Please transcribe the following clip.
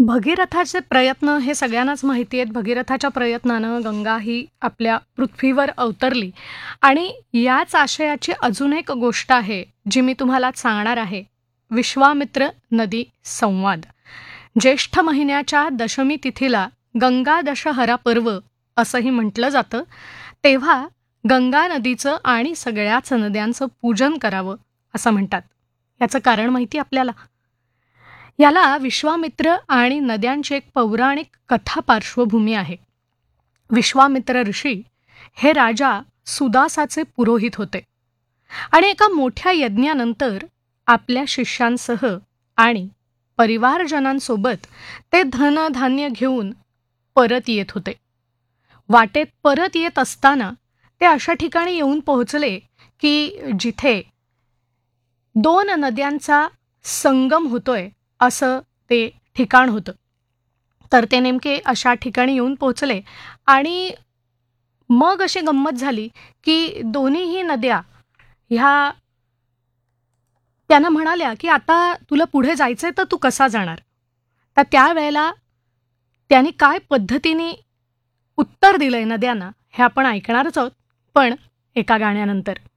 भगीरथाचे प्रयत्न हे सगळ्यांनाच माहिती आहेत. भगीरथाच्या प्रयत्नानं गंगा ही आपल्या पृथ्वीवर अवतरली आणि याच आशयाची अजून एक गोष्ट आहे, जी मी तुम्हाला सांगणार आहे. विश्वामित्र नदी संवाद. ज्येष्ठ महिन्याच्या दशमी तिथीला गंगा दशहरा पर्व असंही म्हटलं जातं. तेव्हा गंगा नदीचं आणि सगळ्याच नद्यांचं पूजन करावं असं म्हणतात. याचं कारण माहिती आपल्याला? याला विश्वामित्र आणि नद्यांची एक पौराणिक कथा पार्श्वभूमी आहे. विश्वामित्र ऋषी हे राजा सुदासाचे पुरोहित होते आणि एका मोठ्या यज्ञानंतर आपल्या शिष्यांसह आणि परिवारजनांसोबत ते धनधान्य घेऊन परत येत होते. वाटेत परत येत असताना ते अशा ठिकाणी येऊन पोहोचले की जिथे दोन नद्यांचा संगम होतोय असं ते ठिकाण होतं. तर ते नेमके अशा ठिकाणी येऊन पोहोचले आणि मग अशी गंमत झाली की दोन्हीही नद्या ह्या त्यांना म्हणाल्या की आता तुला पुढे जायचंय तर तू कसा जाणार. तर त्यावेळेला त्यांनी काय पद्धतीने उत्तर दिलंय नद्यांना हे आपण ऐकणारच आहोत, पण एका गाण्यानंतर.